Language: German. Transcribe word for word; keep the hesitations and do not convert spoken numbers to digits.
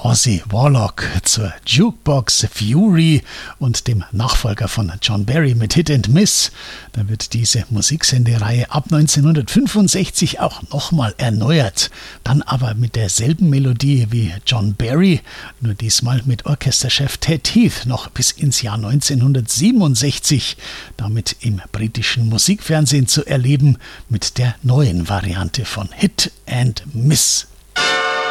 Ozzy Warlock zur Jukebox Fury und dem Nachfolger von John Barry mit Hit and Miss. Da wird diese Musiksendereihe ab neunzehnhundertfünfundsechzig auch nochmal erneuert. Dann aber mit derselben Melodie wie John Barry, nur diesmal mit Orchesterchef Ted Heath noch bis ins Jahr neunzehnhundertsiebenundsechzig, damit im britischen Musikfernsehen zu erleben mit der neuen Variante von Hit and Miss.